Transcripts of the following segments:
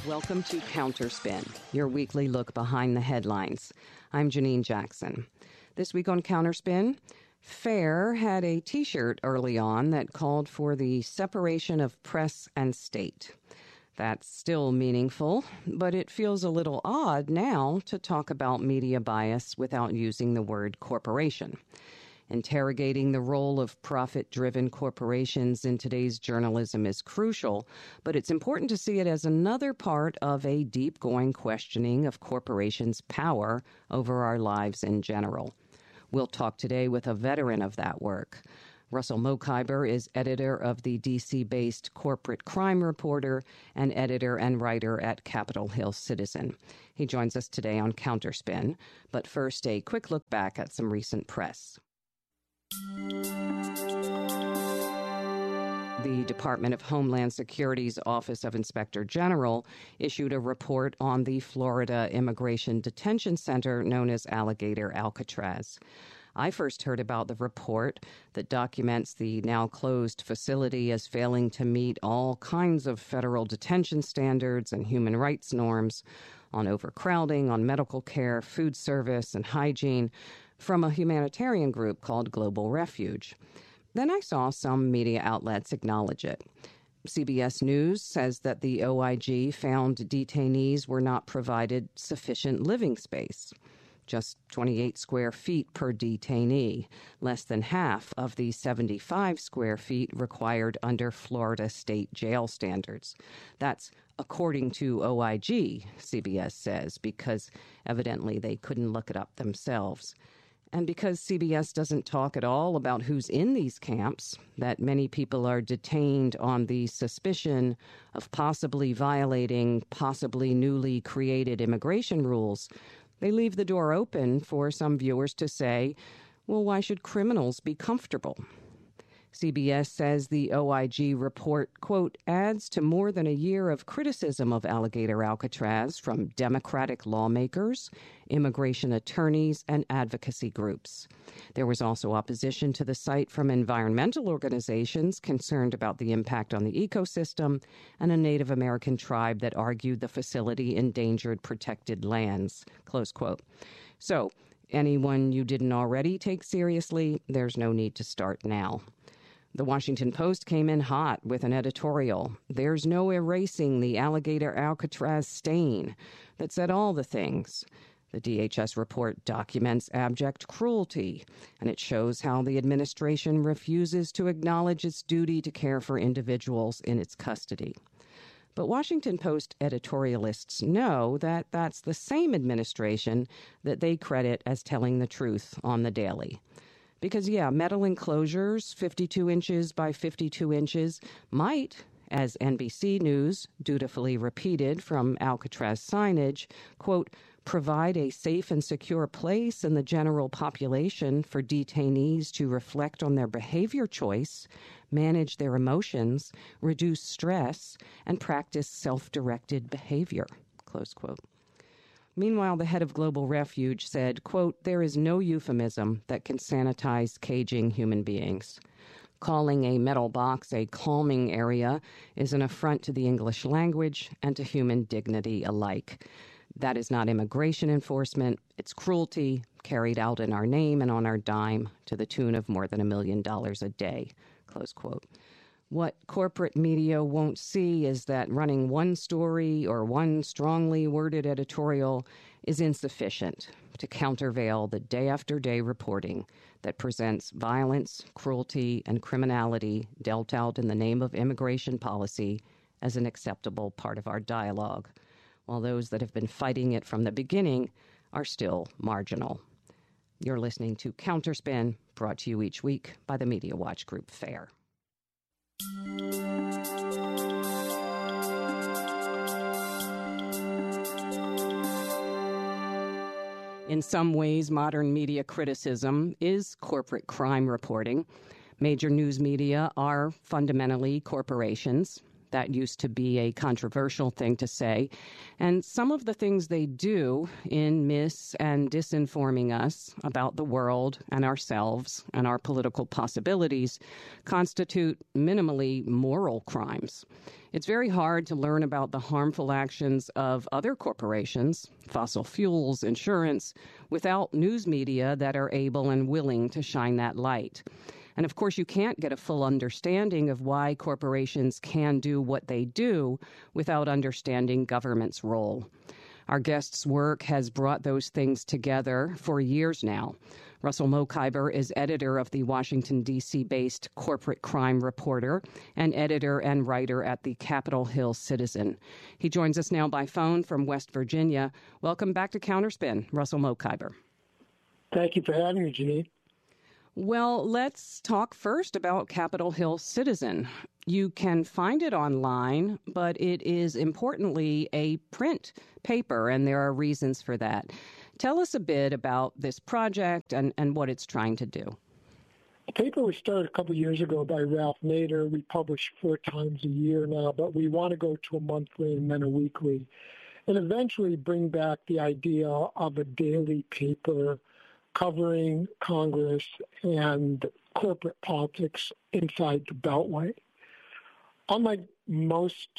Welcome to Counterspin, your weekly look behind the headlines. I'm Janine Jackson. This week on Counterspin, FAIR had a T-shirt early on that called for the separation of press and state. That's still meaningful, but it feels a little odd now to talk about media bias without using the word corporation. Interrogating the role of profit-driven corporations in today's journalism is crucial, but it's important to see it as another part of a deep-going questioning of corporations' power over our lives in general. We'll talk today with a veteran of that work. Russell Mokhiber is editor of the D.C.-based Corporate Crime Reporter and editor and writer at Capitol Hill Citizen. He joins us today on Counterspin, but first a quick look back at some recent press. The Department of Homeland Security's Office of Inspector General issued a report on the Florida Immigration Detention Center known as Alligator Alcatraz. I first heard about the report that documents the now closed facility as failing to meet all kinds of federal detention standards and human rights norms on overcrowding, on medical care, food service, and hygiene from a humanitarian group called Global Refuge. Then I saw some media outlets acknowledge it. CBS News says that the OIG found detainees were not provided sufficient living space. Just 28 square feet per detainee, less than half of the 75 square feet required under Florida state jail standards. That's according to OIG, CBS says, because evidently they couldn't look it up themselves. And because CBS doesn't talk at all about who's in these camps, that many people are detained on the suspicion of possibly violating possibly newly created immigration rules, they leave the door open for some viewers to say, well, why should criminals be comfortable? CBS says the OIG report, quote, adds to more than a year of criticism of Alligator Alcatraz from Democratic lawmakers, immigration attorneys, and advocacy groups. There was also opposition to the site from environmental organizations concerned about the impact on the ecosystem and a Native American tribe that argued the facility endangered protected lands, close quote. So, anyone you didn't already take seriously, there's no need to start now. The Washington Post came in hot with an editorial, "There's no erasing the Alligator Alcatraz stain," that said all the things. The DHS report documents abject cruelty, and it shows how the administration refuses to acknowledge its duty to care for individuals in its custody. But Washington Post editorialists know that that's the same administration that they credit as telling the truth on the daily. Because, metal enclosures, 52 inches by 52 inches, might, as NBC News dutifully repeated from Alcatraz signage, quote, provide a safe and secure place in the general population for detainees to reflect on their behavior choice, manage their emotions, reduce stress, and practice self-directed behavior, close quote. Meanwhile, the head of Global Refuge said, quote, there is no euphemism that can sanitize caging human beings. Calling a metal box a calming area is an affront to the English language and to human dignity alike. That is not immigration enforcement. It's cruelty carried out in our name and on our dime to the tune of more than $1 million a day, close quote. What corporate media won't see is that running one story or one strongly worded editorial is insufficient to countervail the day-after-day reporting that presents violence, cruelty, and criminality dealt out in the name of immigration policy as an acceptable part of our dialogue, while those that have been fighting it from the beginning are still marginal. You're listening to Counterspin, brought to you each week by the Media Watch Group FAIR. In some ways, modern media criticism is corporate crime reporting. Major news media are fundamentally corporations. That used to be a controversial thing to say. And some of the things they do in mis- and disinforming us about the world and ourselves and our political possibilities constitute minimally moral crimes. It's very hard to learn about the harmful actions of other corporations, fossil fuels, insurance, without news media that are able and willing to shine that light. And of course, you can't get a full understanding of why corporations can do what they do without understanding government's role. Our guest's work has brought those things together for years now. Russell Mokhiber is editor of the Washington, D.C.-based Corporate Crime Reporter and editor and writer at the Capitol Hill Citizen. He joins us now by phone from West Virginia. Welcome back to Counterspin, Russell Mokhiber. Thank you for having me, Janine. Well, let's talk first about Capitol Hill Citizen. You can find it online, but it is importantly a print paper, and there are reasons for that. Tell us a bit about this project and what it's trying to do. The paper was started a couple of years ago by Ralph Nader. We publish 4 times a year now, but we want to go to a monthly and then a weekly, and eventually bring back the idea of a daily paper covering Congress and corporate politics inside the Beltway. Unlike most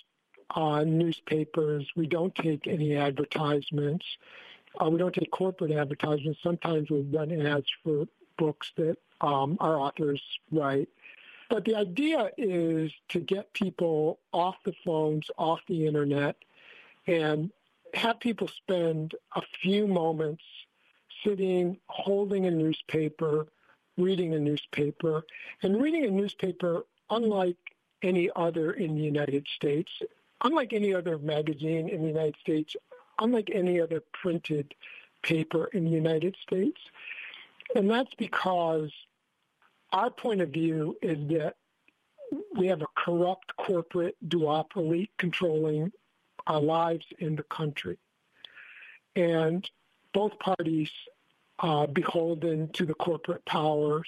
newspapers, we don't take any advertisements. We don't take corporate advertisements. Sometimes we've done ads for books that our authors write. But the idea is to get people off the phones, off the internet, and have people spend a few moments sitting, holding a newspaper, reading a newspaper, and reading a newspaper unlike any other in the United States, unlike any other magazine in the United States, unlike any other printed paper in the United States. And that's because our point of view is that we have a corrupt corporate duopoly controlling our lives in the country. And both parties are beholden to the corporate powers,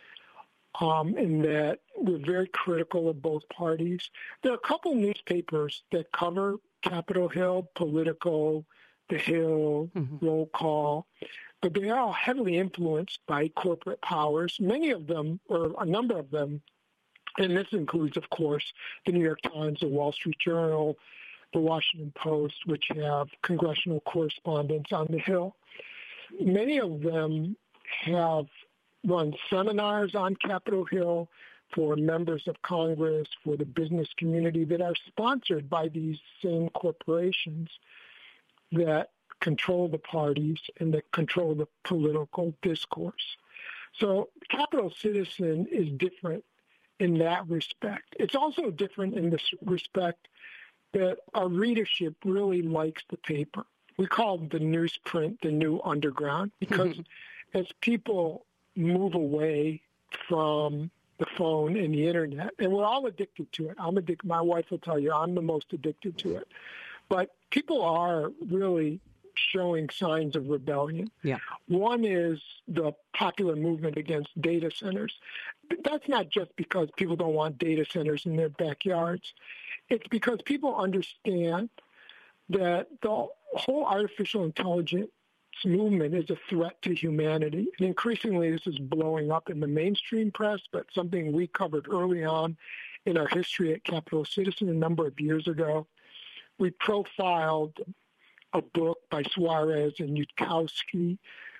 in that we're very critical of both parties. There are a couple newspapers that cover Capitol Hill, Politico, The Hill, Roll Call, but they are all heavily influenced by corporate powers. Many of them, or a number of them, and this includes, of course, the New York Times, the Wall Street Journal, the Washington Post, which have congressional correspondents on the Hill. Many of them have run seminars on Capitol Hill for members of Congress, for the business community that are sponsored by these same corporations that control the parties and that control the political discourse. So Capitol Citizen is different in that respect. It's also different in this respect that our readership really likes the paper. We call the newsprint the new underground because as people move away from the phone and the internet, and we're all addicted to it. I'm addicted. My wife will tell you I'm the most addicted to it. But people are really showing signs of rebellion. Yeah. One is the popular movement against data centers. That's not just because people don't want data centers in their backyards. It's because people understand that the whole artificial intelligence movement is a threat to humanity. And increasingly, this is blowing up in the mainstream press, but something we covered early on in our history at Capitol Citizen a number of years ago. We profiled a book by Suarez and Yudkowsky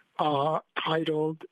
titled,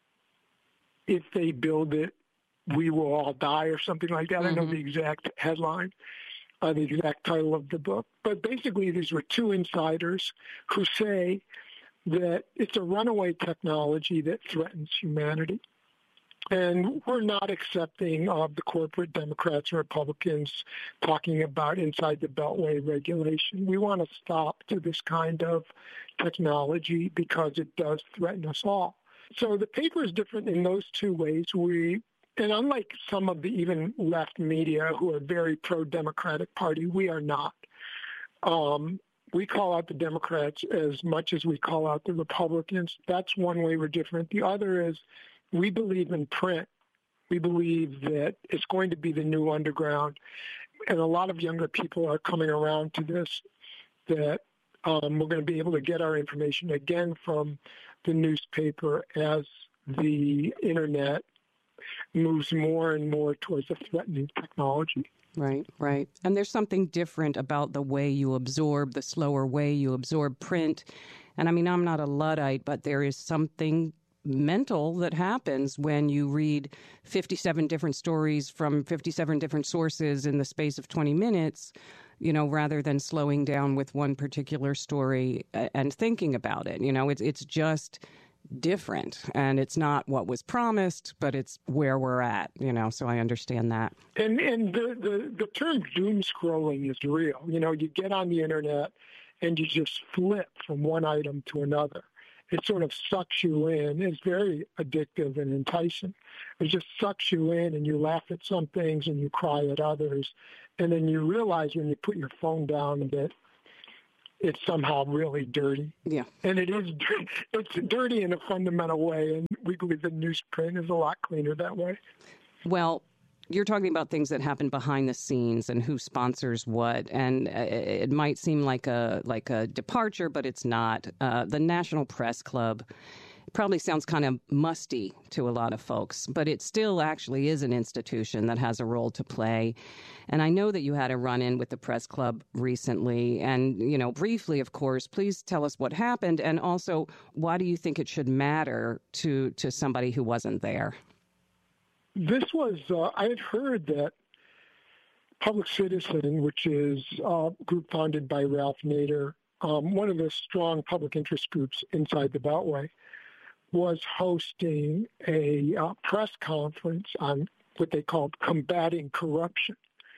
"If They Build It, We Will All Die," or something like that. I don't know the exact headline, the exact title of the book. But basically, these were 2 insiders who say that it's a runaway technology that threatens humanity. And we're not accepting of the corporate Democrats and Republicans talking about inside the Beltway regulation. We want to stop to this kind of technology because it does threaten us all. So the paper is different in those 2 ways. And unlike some of the even left media who are very pro-Democratic Party, we are not. We call out the Democrats as much as we call out the Republicans. That's one way we're different. The other is we believe in print. We believe that it's going to be the new underground. and a lot of younger people are coming around to this, that we're going to be able to get our information again from the newspaper as the internet moves more and more towards a threatening technology. Right, right. And there's something different about the way you absorb, the slower way you absorb print. And I mean, I'm not a Luddite, but there is something mental that happens when you read 57 different stories from 57 different sources in the space of 20 minutes, rather than slowing down with one particular story and thinking about it. It's just different, and it's not what was promised, but it's where we're at, so I understand that. And the term doom scrolling is real. You get on the internet and you just flip from one item to another. It sort of sucks you in. It's very addictive and enticing. It just sucks you in, and you laugh at some things and you cry at others. And then you realize when you put your phone down that it's somehow really dirty. Yeah. And it is. It's dirty in a fundamental way, and we believe that newsprint is a lot cleaner that way. Well, you're talking about things that happen behind the scenes and who sponsors what, and it might seem like a departure, but it's not. The National Press Club probably sounds kind of musty to a lot of folks, but it still actually is an institution that has a role to play. And I know that you had a run-in with the Press Club recently, and briefly, of course, please tell us what happened, and also why do you think it should matter to somebody who wasn't there? This was, I had heard that Public Citizen, which is a group founded by Ralph Nader, one of the strong public interest groups inside the Beltway, was hosting a press conference on what they called combating corruption.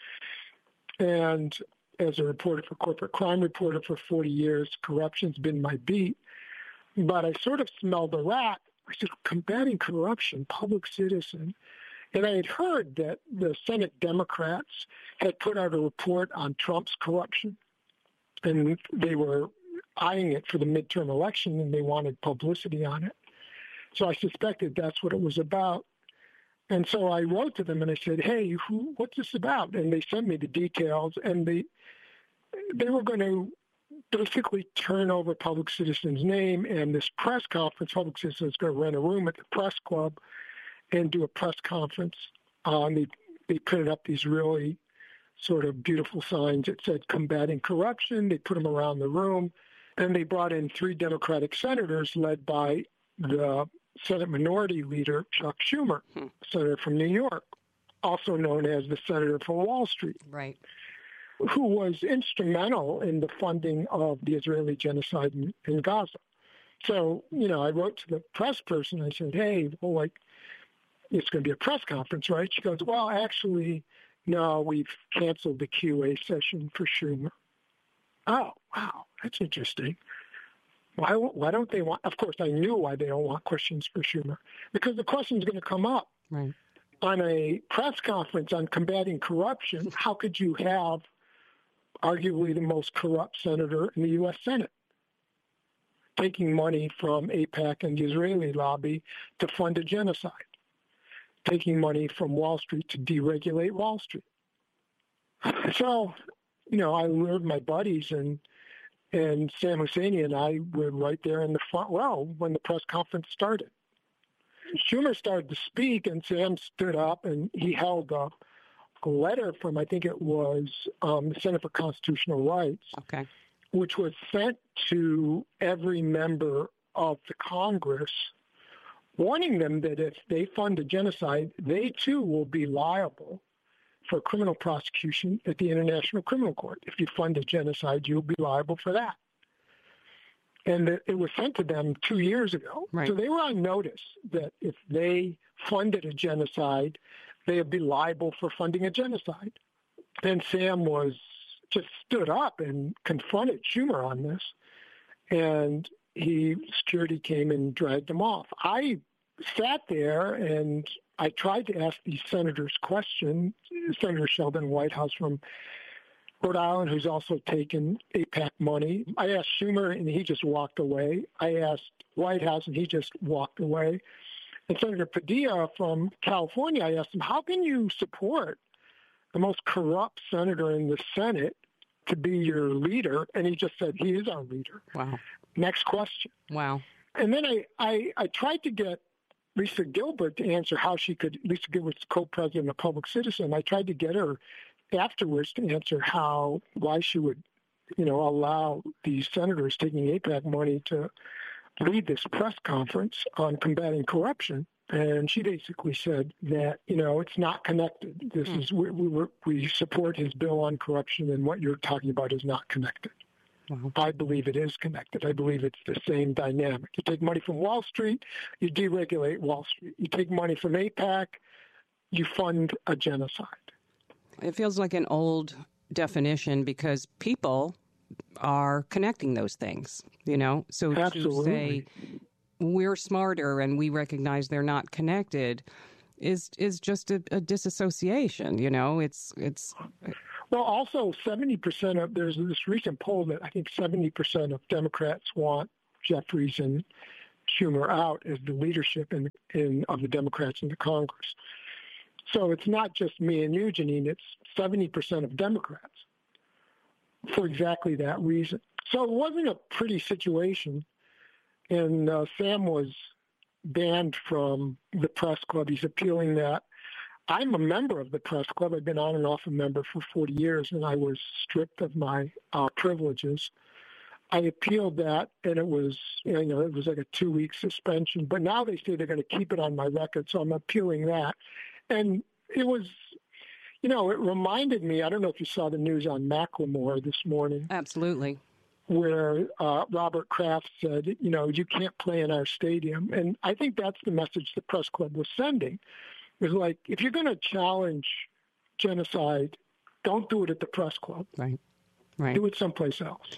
And as a reporter for Corporate Crime Reporter for 40 years, corruption's been my beat. But I sort of smelled a rat. I said, combating corruption, Public Citizen. And I had heard that the Senate Democrats had put out a report on Trump's corruption, and they were eyeing it for the midterm election, and they wanted publicity on it. So I suspected that's what it was about. And so I wrote to them and I said, hey, what's this about? And they sent me the details, and they were going to basically turn over Public Citizen's name, and this press conference, Public Citizen is going to rent a room at the press club and do a press conference. They printed up these really sort of beautiful signs that said combating corruption. They put them around the room. And they brought in 3 Democratic senators led by the Senate Minority Leader, Chuck Schumer, senator from New York, also known as the Senator for Wall Street. Right. Who was instrumental in the funding of the Israeli genocide in Gaza. So, I wrote to the press person. I said, hey, it's going to be a press conference, right? She goes, well, actually, no, we've canceled the QA session for Schumer. Oh, wow, that's interesting. Why don't they want, of course, I knew why they don't want questions for Schumer, because the question's going to come up. Right. On a press conference on combating corruption. How could you have arguably the most corrupt senator in the U.S. Senate taking money from AIPAC and the Israeli lobby to fund a genocide, taking money from Wall Street to deregulate Wall Street? So, I lured my buddies, and Sam Husseini and I were right there in the front row when the press conference started. Schumer started to speak, and Sam stood up, and he held a letter from, I think it was the Center for Constitutional Rights, okay, which was sent to every member of the Congress, warning them that if they fund a genocide, they too will be liable for criminal prosecution at the International Criminal Court. If you fund a genocide, you'll be liable for that. And it was sent to them 2 years ago. Right. So they were on notice that if they funded a genocide, they would be liable for funding a genocide. Then Sam just stood up and confronted Schumer on this, and security came and dragged him off. I sat there and I tried to ask these senators questions. Senator Sheldon Whitehouse from Rhode Island, who's also taken AIPAC money. I asked Schumer, and he just walked away. I asked Whitehouse, and he just walked away. And Senator Padilla from California, I asked him, how can you support the most corrupt senator in the Senate to be your leader, and he just said he is our leader. Wow. Next question. Wow. And then I tried to get Lisa Gilbert to answer how she could, Lisa Gilbert's co-president of Public Citizen, I tried to get her afterwards to answer why she would, allow these senators taking AIPAC money to lead this press conference on combating corruption. And she basically said that, it's not connected. This is, we support his bill on corruption, and what you're talking about is not connected. Wow. I believe it is connected. I believe it's the same dynamic. You take money from Wall Street, you deregulate Wall Street. You take money from AIPAC, you fund a genocide. It feels like an old definition because people are connecting those things, So Absolutely. To say we're smarter and we recognize they're not connected is just a disassociation, It's Well, also 70% of, there's this recent poll that I think 70% of Democrats want Jeffries and Schumer out as the leadership of the Democrats in the Congress. So it's not just me and you, Janine, it's 70% of Democrats for exactly that reason. So it wasn't a pretty situation. And Sam was banned from the press club. He's appealing that. I'm a member of the press club. I've been on and off a member for 40 years, and I was stripped of my privileges. I appealed that, and it was, it was like a 2-week suspension. But now they say they're going to keep it on my record, so I'm appealing that. And it was, it reminded me, I don't know if you saw the news on Macklemore this morning. Absolutely. Where Robert Kraft said, you can't play in our stadium. And I think that's the message the press club was sending. It was like, if you're going to challenge genocide, don't do it at the press club. Right. Do it someplace else.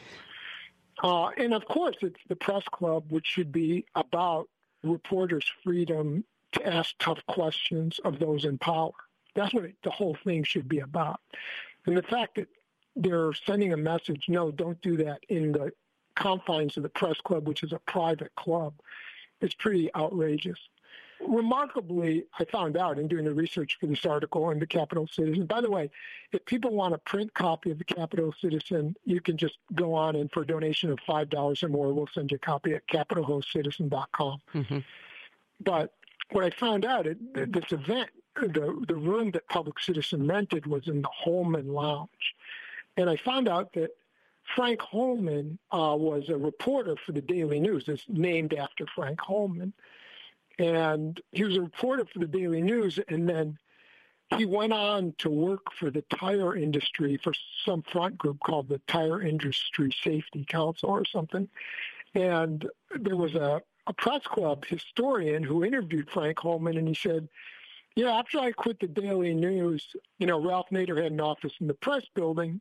And, of course, it's the press club, which should be about reporters' freedom to ask tough questions of those in power. That's what the whole thing should be about. And the fact that they're sending a message, no, don't do that in the confines of the press club, which is a private club, is pretty outrageous. Remarkably, I found out in doing the research for this article in the Capital Citizen. By the way, if people want a print copy of the Capital Citizen, you can just go on and for a donation of $5 or more, we'll send you a copy at capitalhostcitizen.com. Mm-hmm. But what I found out, this event, the room that Public Citizen rented was in the Holman Lounge. And I found out that Frank Holman was a reporter for the Daily News. It's named after Frank Holman. And he was a reporter for the Daily News, and then he went on to work for the tire industry for some front group called the Tire Industry Safety Council or something. And there was a press club historian who interviewed Frank Holman, and he said, after I quit the Daily News, Ralph Nader had an office in the press building,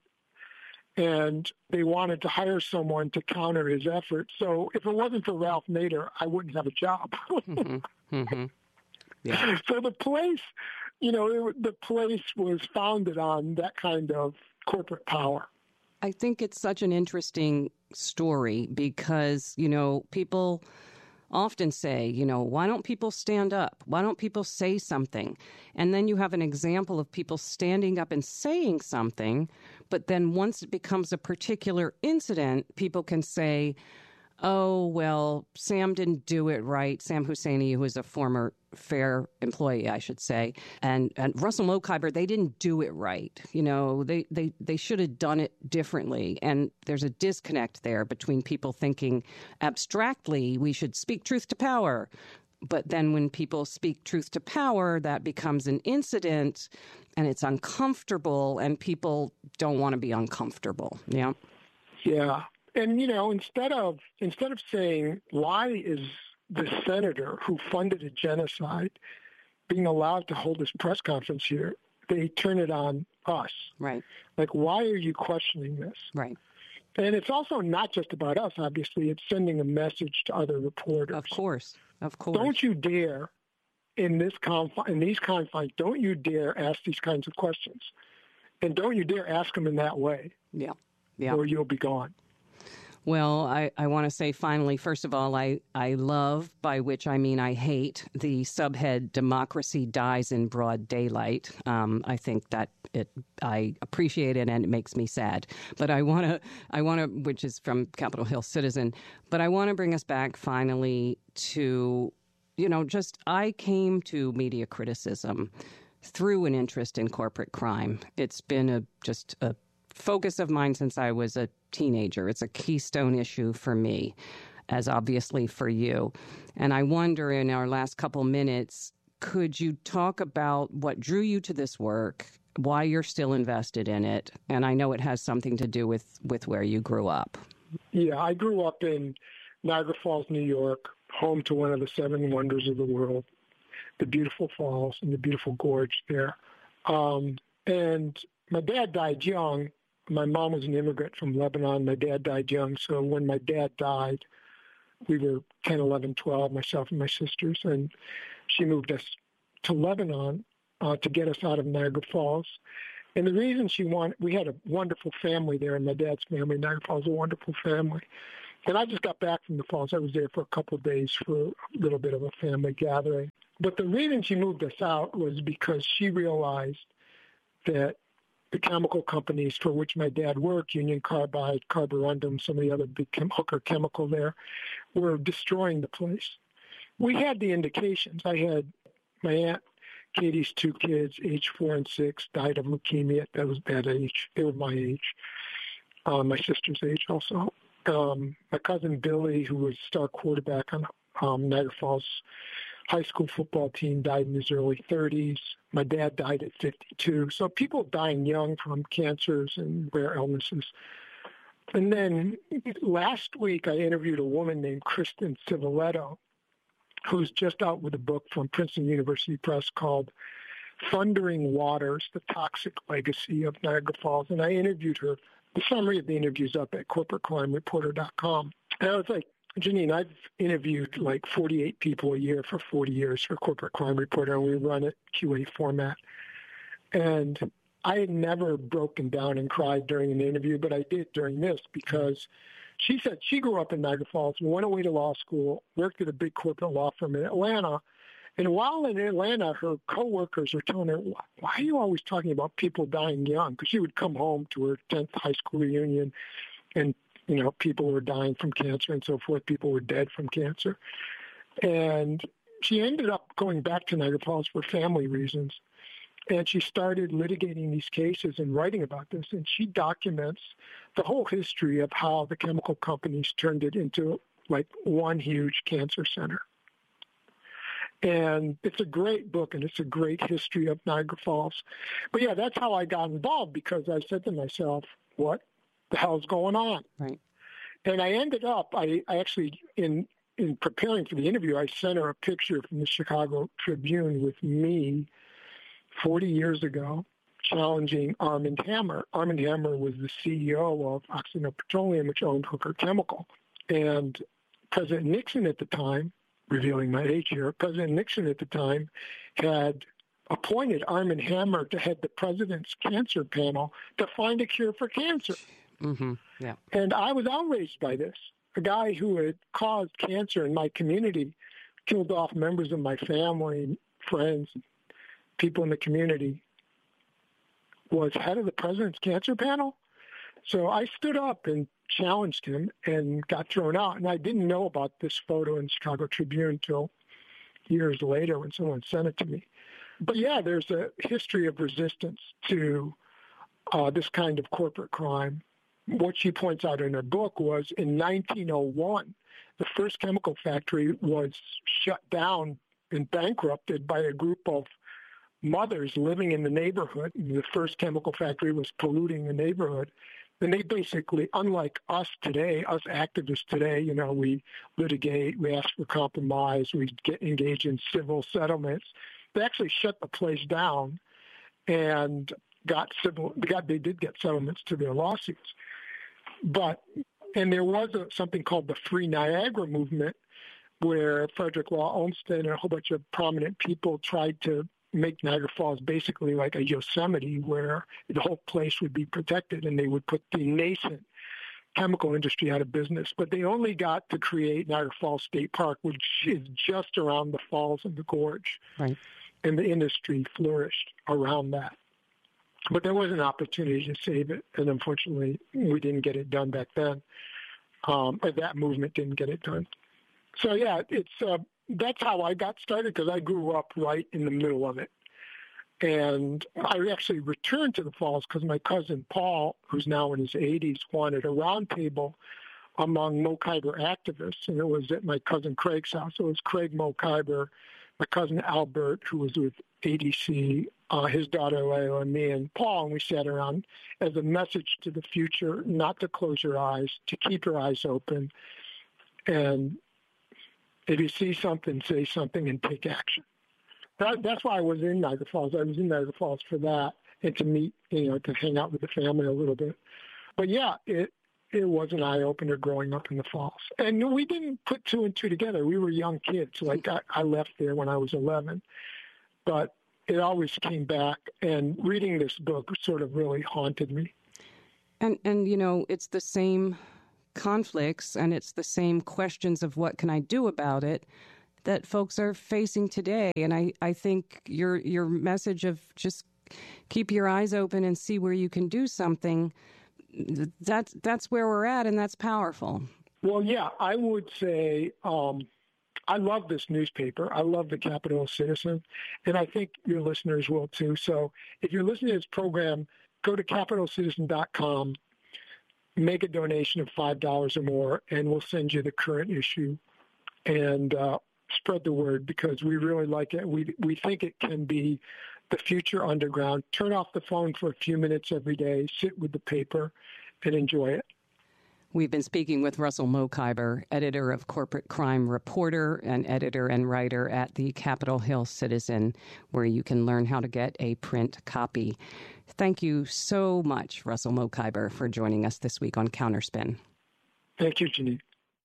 and they wanted to hire someone to counter his efforts. So if it wasn't for Ralph Nader, I wouldn't have a job. Mm-hmm. Mm-hmm. Yeah. So the place, the place was founded on that kind of corporate power. I think it's such an interesting story because, people often say, why don't people stand up? Why don't people say something? And then you have an example of people standing up and saying something, but then once it becomes a particular incident, people can say, oh, well, Sam didn't do it right. Sam Husseini, who is a former FAIR employee, I should say, and Russell Mokhiber, they didn't do it right. They should have done it differently. And there's a disconnect there between people thinking abstractly we should speak truth to power. But then when people speak truth to power, that becomes an incident and it's uncomfortable and people don't want to be uncomfortable. Yeah. Yeah. And, instead of saying, why is the senator who funded a genocide being allowed to hold this press conference here, they turn it on us. Right. Like, why are you questioning this? Right. And it's also not just about us, obviously. It's sending a message to other reporters. Of course. Don't you dare, in these confines, don't you dare ask these kinds of questions. And don't you dare ask them in that way. Yeah. Yeah. Or you'll be gone. Well, I want to say finally, first of all, I love, by which I mean I hate, the subhead "Democracy Dies in Broad Daylight." I think that I appreciate it and it makes me sad. But I want to, which is from Capitol Hill Citizen, but I want to bring us back finally to, just I came to media criticism through an interest in corporate crime. It's been just a focus of mine since I was a teenager. It's a keystone issue for me, as obviously for you. And I wonder, in our last couple minutes, could you talk about what drew you to this work, why you're still invested in it? And I know it has something to do with where you grew up. Yeah, I grew up in Niagara Falls, New York, home to one of the seven wonders of the world, the beautiful falls and the beautiful gorge there. And my dad died young. My mom was an immigrant from Lebanon. My dad died young. So when my dad died, we were 10, 11, 12, myself and my sisters. And she moved us to Lebanon to get us out of Niagara Falls. And the reason we had a wonderful family there, and my dad's family, Niagara Falls, a wonderful family. And I just got back from the falls. I was there for a couple of days for a little bit of a family gathering. But the reason she moved us out was because she realized that the chemical companies for which my dad worked, Union Carbide, Carborundum, some of the other big hooker chemical there, were destroying the place. We had the indications. I had my Aunt Katie's two kids, age 4 and 6, died of leukemia. That was that age. They were my age. My sister's age also. My cousin Billy, who was star quarterback on Niagara Falls high school football team, died in his early 30s. My dad died at 52. So people dying young from cancers and rare illnesses. And then last week, I interviewed a woman named Kristen Civiletto, who's just out with a book from Princeton University Press called Thundering Waters, The Toxic Legacy of Niagara Falls. And I interviewed her. The summary of the interview is up at corporatecrimereporter.com. And I was like, Janine, I've interviewed like 48 people a year for 40 years for Corporate Crime Reporter, and we run it QA format. And I had never broken down and cried during an interview, but I did during this because she said she grew up in Niagara Falls, went away to law school, worked at a big corporate law firm in Atlanta. And while in Atlanta, her coworkers were telling her, why are you always talking about people dying young? Because she would come home to her 10th high school reunion and people were dying from cancer and so forth. People were dead from cancer. And she ended up going back to Niagara Falls for family reasons. And she started litigating these cases and writing about this. And she documents the whole history of how the chemical companies turned it into like one huge cancer center. And it's a great book, and it's a great history of Niagara Falls. But yeah, that's how I got involved, because I said to myself, what the hell's going on? Right. And I ended up, I actually, in preparing for the interview, I sent her a picture from the Chicago Tribune with me 40 years ago challenging Armand Hammer. Armand Hammer was the CEO of Occidental Petroleum, which owned Hooker Chemical. And President Nixon at the time, revealing my age here, President Nixon at the time had appointed Armand Hammer to head the president's cancer panel to find a cure for cancer. Mm-hmm. Yeah. And I was outraged by this. A guy who had caused cancer in my community, killed off members of my family, friends, people in the community, was head of the president's cancer panel. So I stood up and challenged him and got thrown out. And I didn't know about this photo in the Chicago Tribune until years later when someone sent it to me. But yeah, there's a history of resistance to this kind of corporate crime. What she points out in her book was in 1901, the first chemical factory was shut down and bankrupted by a group of mothers living in the neighborhood. The first chemical factory was polluting the neighborhood. And they basically, unlike us today, us activists today, we litigate, we ask for compromise, we engage in civil settlements. They actually shut the place down and they did get settlements to their lawsuits. And there was something called the Free Niagara movement, where Frederick Law Olmsted and a whole bunch of prominent people tried to make Niagara Falls basically like a Yosemite, where the whole place would be protected, and they would put the nascent chemical industry out of business, but they only got to create Niagara Falls State Park, which is just around the falls and the gorge. Right. And the industry flourished around that. But there was an opportunity to save it, and unfortunately, we didn't get it done back then. Or that movement didn't get it done. So, yeah, that's how I got started, because I grew up right in the middle of it. And I actually returned to the Falls because my cousin Paul, who's now in his 80s, wanted a roundtable among Mo Khyber activists, and it was at my cousin Craig's house. So it was Craig Mo Khyber, my cousin Albert, who was with ADC, his daughter Layla, and me and Paul, and we sat around as a message to the future, not to close your eyes, to keep your eyes open, and if you see something, say something and take action. That's why I was in Niagara Falls. I was in Niagara Falls for that, and to meet, to hang out with the family a little bit. But yeah, it was an eye-opener growing up in the Falls. And we didn't put two and two together. We were young kids. Like, I left there when I was 11. But it always came back, and reading this book sort of really haunted me. And it's the same conflicts, and it's the same questions of what can I do about it that folks are facing today. And I think your message of just keep your eyes open and see where you can do something, that's where we're at, and that's powerful. Well, yeah, I would say I love this newspaper. I love the Capital Citizen, and I think your listeners will too. So if you're listening to this program, go to capitalcitizen.com, make a donation of $5 or more, and we'll send you the current issue. And spread the word, because we really like it. We think it can be the future underground. Turn off the phone for a few minutes every day, sit with the paper, and enjoy it. We've been speaking with Russell Mo Khyber, editor of Corporate Crime Reporter and editor and writer at the Capitol Hill Citizen, where you can learn how to get a print copy. Thank you so much, Russell Mo Khyber, for joining us this week on Counterspin. Thank you, Janine.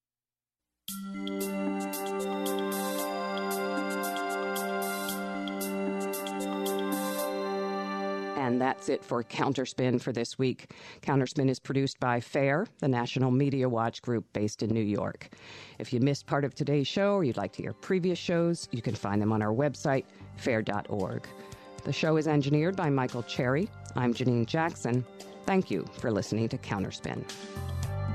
And that's it for Counterspin for this week. Counterspin is produced by FAIR, the National Media Watch group based in New York. If you missed part of today's show or you'd like to hear previous shows, you can find them on our website, fair.org. The show is engineered by Michael Cherry. I'm Janine Jackson. Thank you for listening to Counterspin.